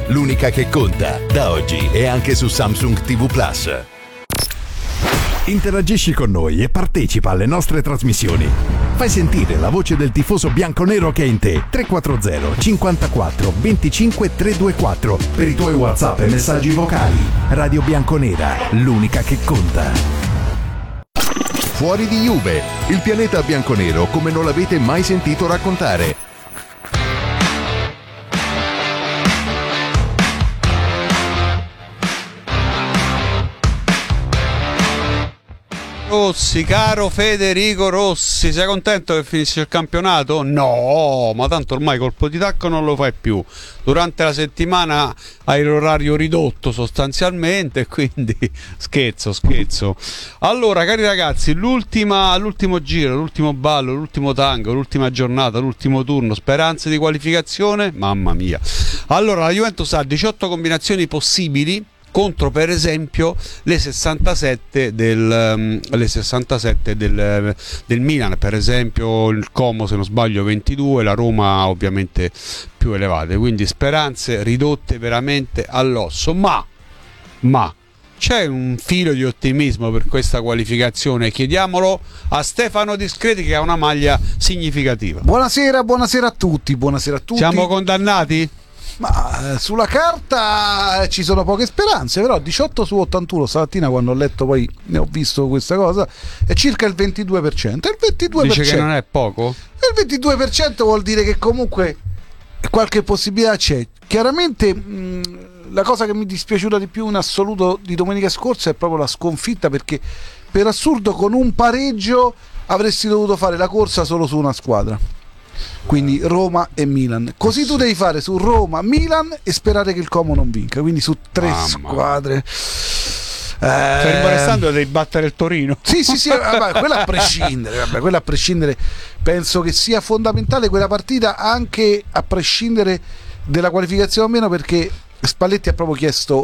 l'unica che conta. Da oggi è anche su Samsung TV Plus. Interagisci con noi e partecipa alle nostre trasmissioni. Fai sentire la voce del tifoso bianconero che è in te. 340 54 25 324 per i tuoi WhatsApp e messaggi vocali. Radio Bianconera, l'unica che conta. Fuori di Juve, il pianeta bianconero come non l'avete mai sentito raccontare. Rossi, caro Federico Rossi, sei contento che finisce il campionato? No, ma tanto ormai colpo di tacco non lo fai più. Durante la settimana hai l'orario ridotto sostanzialmente, quindi scherzo. Allora, cari ragazzi, l'ultimo giro, l'ultimo ballo, l'ultimo tango, l'ultima giornata, l'ultimo turno, speranze di qualificazione? Mamma mia. Allora, la Juventus ha 18 combinazioni possibili contro per esempio le 67 del Milan, per esempio il Como se non sbaglio 22, la Roma ovviamente più elevate, quindi speranze ridotte veramente all'osso, ma c'è un filo di ottimismo per questa qualificazione, chiediamolo a Stefano Discreti che ha una maglia significativa. Buonasera a tutti. Siamo condannati? Ma sulla carta ci sono poche speranze, però 18 su 81 stamattina quando ho letto, poi ne ho visto questa cosa, è circa il 22%. Il 22% dice che non è poco? Il 22% vuol dire che comunque qualche possibilità c'è. Chiaramente la cosa che mi è dispiaciuta di più in assoluto di domenica scorsa è proprio la sconfitta, perché per assurdo con un pareggio avresti dovuto fare la corsa solo su una squadra, quindi Roma e Milan. Così tu devi fare su Roma, Milan e sperare che il Como non vinca, quindi su tre squadre. Fermo restando devi battere il Torino. Sì, vabbè, quella a prescindere penso che sia fondamentale quella partita, anche a prescindere della qualificazione o meno, perché Spalletti ha proprio chiesto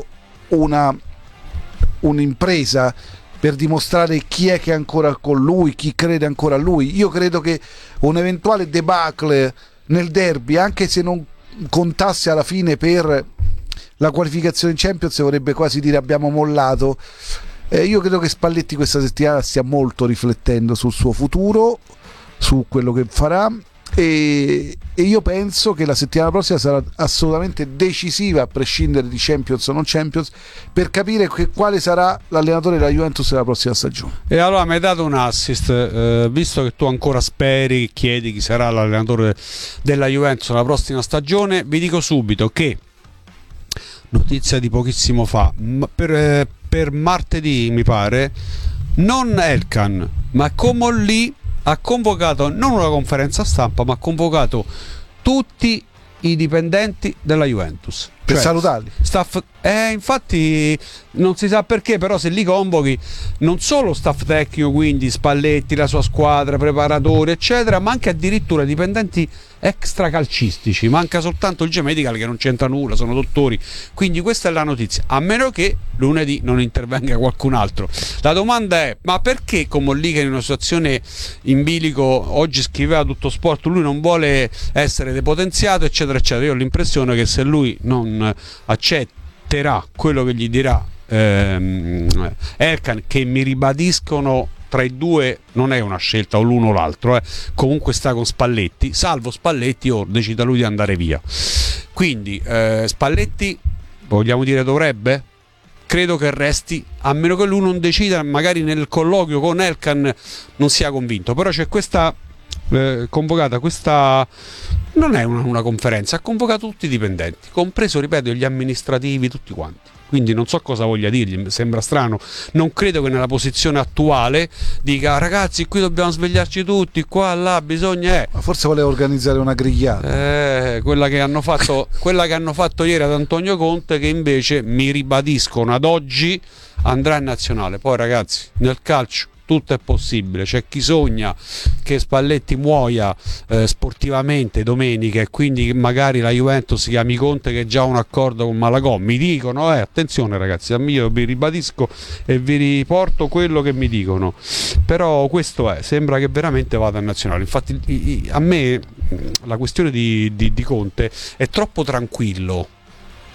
un'impresa per dimostrare chi è che è ancora con lui, chi crede ancora a lui. Io credo che un eventuale debacle nel derby, anche se non contasse alla fine per la qualificazione in Champions, vorrebbe quasi dire abbiamo mollato. Io credo che Spalletti questa settimana stia molto riflettendo sul suo futuro, su quello che farà, e io penso che la settimana prossima sarà assolutamente decisiva, a prescindere di Champions o non Champions, per capire quale sarà l'allenatore della Juventus della prossima stagione. E allora mi hai dato un assist, visto che tu ancora speri, chiedi chi sarà l'allenatore della Juventus la prossima stagione, vi dico subito che notizia di pochissimo fa, per martedì mi pare, non Elkan ma Comolli ha convocato non una conferenza stampa, ma ha convocato tutti i dipendenti della Juventus per salutarli. Staff, infatti non si sa perché, però se li convochi non solo staff tecnico, quindi Spalletti, la sua squadra, preparatori eccetera, ma anche addirittura dipendenti extracalcistici. Manca soltanto il G-Medical che non c'entra nulla, sono dottori, quindi questa è la notizia, a meno che lunedì non intervenga qualcun altro. La domanda è: ma perché Comolli, che in una situazione in bilico, oggi scriveva Tutto Sport, lui non vuole essere depotenziato eccetera eccetera? Io ho l'impressione che se lui non accetterà quello che gli dirà Elkan, che mi ribadiscono tra i due non è una scelta o l'uno o l'altro, comunque sta con Spalletti, salvo Spalletti decida lui di andare via. Quindi Spalletti, vogliamo dire, dovrebbe? Credo che resti, a meno che lui non decida, magari nel colloquio con Elkan non sia convinto. Però c'è questa convocata, questa non è una conferenza, ha convocato tutti i dipendenti, compreso, ripeto, gli amministrativi, tutti quanti. Quindi non so cosa voglia dirgli, sembra strano. Non credo che nella posizione attuale dica: ragazzi, qui dobbiamo svegliarci tutti, qua, là, bisogna. Ma forse voleva organizzare una grigliata. Quella che hanno fatto ieri ad Antonio Conte, che invece, mi ribadiscono, ad oggi andrà in nazionale. Poi ragazzi, nel calcio tutto è possibile, c'è chi sogna che Spalletti muoia sportivamente domenica, e quindi magari la Juventus chiami Conte che ha già un accordo con Malagò. Mi dicono, attenzione ragazzi, io vi ribadisco e vi riporto quello che mi dicono, però questo sembra che veramente vada in nazionale. Infatti a me la questione di Conte è troppo tranquillo